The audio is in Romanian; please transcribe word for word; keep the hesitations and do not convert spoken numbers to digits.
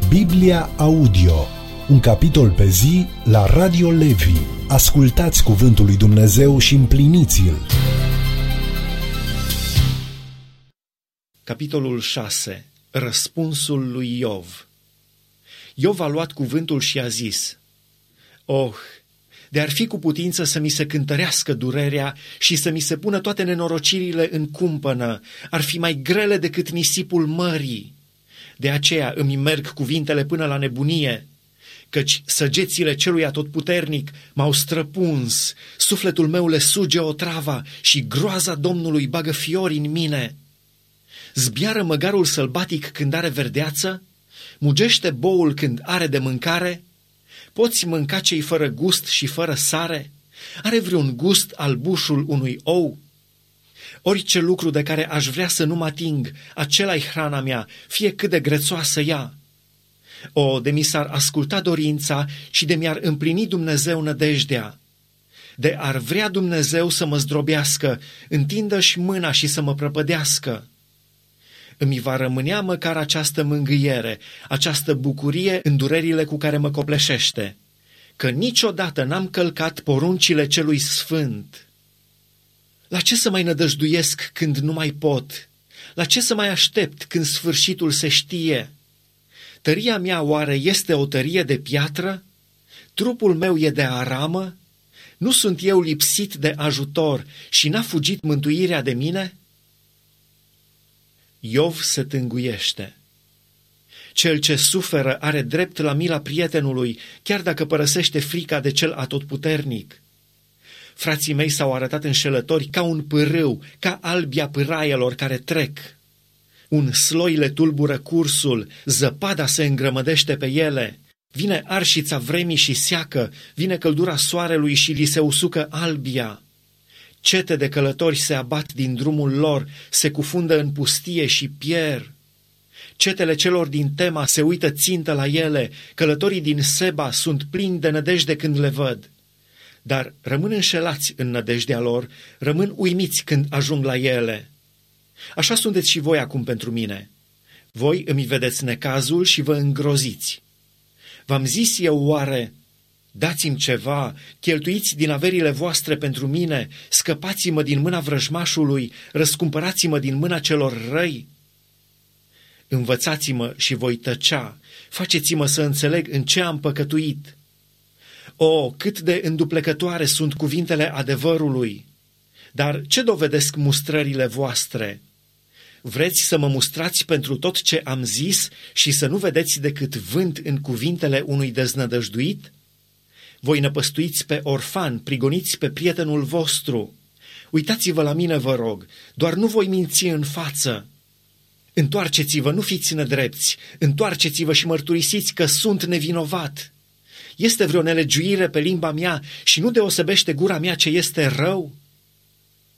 Biblia Audio, un capitol pe zi la Radio Levi. Ascultați cuvântul lui Dumnezeu și împliniți-l. Capitolul șase. Răspunsul lui Iov. Iov a luat cuvântul și a zis: Oh, de-ar fi cu putință să mi se cântărească durerea și să mi se pună toate nenorocirile în cumpănă, ar fi mai grele decât nisipul mării. De aceea îmi merg cuvintele până la nebunie, căci săgețile celui atotputernic m-au străpuns, sufletul meu le suge otrava și groaza Domnului bagă fiori în mine. Zbiară măgarul sălbatic când are verdeață? Mugește boul când are de mâncare? Poți mânca cei fără gust și fără sare? Are vreun gust albușul unui ou? Orice lucru de care aș vrea să nu mă ating, acela-i hrana mea, fie cât de grețoasă ea. O, de mi s-ar asculta dorința și de mi-ar împlini Dumnezeu nădejdea. De ar vrea Dumnezeu să mă zdrobească, întindă-și mâna și să mă prăpădească. Îmi va rămânea măcar această mângâiere, această bucurie în durerile cu care mă copleșește, că niciodată n-am călcat poruncile celui sfânt. La ce să mai nădăjduiesc când nu mai pot? La ce să mai aștept când sfârșitul se știe? Tăria mea oare este o tărie de piatră? Trupul meu e de aramă? Nu sunt eu lipsit de ajutor și n-a fugit mântuirea de mine? Iov se tânguiește. Cel ce suferă are drept la mila prietenului, chiar dacă părăsește frica de cel atotputernic. Frații mei s-au arătat înșelători ca un pârâu, ca albia pâraielor care trec. Un sloi le tulbură cursul, zăpada se îngrămădește pe ele. Vine arșița vremii și seacă, vine căldura soarelui și li se usucă albia. Cete de călători se abat din drumul lor, se cufundă în pustie și pierd. Cetele celor din Tema se uită țintă la ele, călătorii din Seba sunt plini de nădejde când le văd. Dar rămân înșelați în nădejdea lor, rămân uimiți când ajung la ele. Așa sunteți și voi acum pentru mine. Voi îmi vedeți necazul și vă îngroziți. V-am zis eu oare: dați-mi ceva, cheltuiți din averile voastre pentru mine, scăpați-mă din mâna vrăjmașului, răscumpărați-mă din mâna celor răi? Învățați-mă și voi tăcea, faceți-mă să înțeleg în ce am păcătuit. O, cât de înduplecătoare sunt cuvintele adevărului! Dar ce dovedesc mustrările voastre? Vreți să mă mustrați pentru tot ce am zis și să nu vedeți decât vânt în cuvintele unui deznădăjduit? Voi năpăstuiți pe orfan, prigoniți pe prietenul vostru. Uitați-vă la mine, vă rog, doar nu voi minți în față. Întoarceți-vă, nu fiți nedrepți, întoarceți-vă și mărturisiți că sunt nevinovat. Este vreo nelegiuire pe limba mea și nu deosebește gura mea ce este rău?